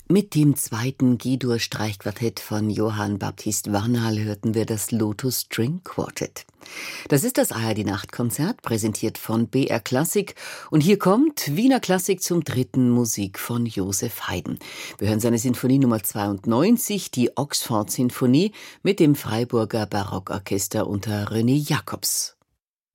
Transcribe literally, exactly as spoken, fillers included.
Mit dem zweiten G-Dur-Streichquartett von Johann Baptist Wannal hörten wir das Lotus String Quartet. Das ist das A R D-Nachtkonzert, präsentiert von B R Klassik. Und hier kommt Wiener Klassik zum dritten, Musik von Joseph Haydn. Wir hören seine Sinfonie Nummer zweiundneunzig, die Oxford-Sinfonie, mit dem Freiburger Barockorchester unter René Jacobs.